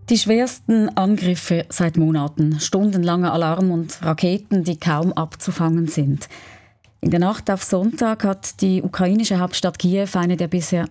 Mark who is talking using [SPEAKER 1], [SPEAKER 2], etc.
[SPEAKER 1] Die schwersten Angriffe seit Monaten, stundenlanger Alarm und Raketen, die kaum abzufangen sind. In der Nacht auf Sonntag hat die ukrainische Hauptstadt Kiew eine der bisher